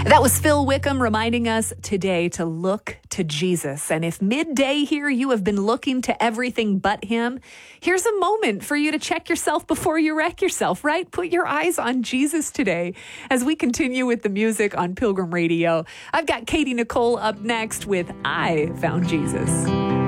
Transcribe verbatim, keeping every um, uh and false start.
That was Phil Wickham reminding us today to look to Jesus. And if midday here you have been looking to everything but him, here's a moment for you to check yourself before you wreck yourself, right? Put your eyes on Jesus today as we continue with the music on Pilgrim Radio. I've got Katie Nicole up next with I Found Jesus.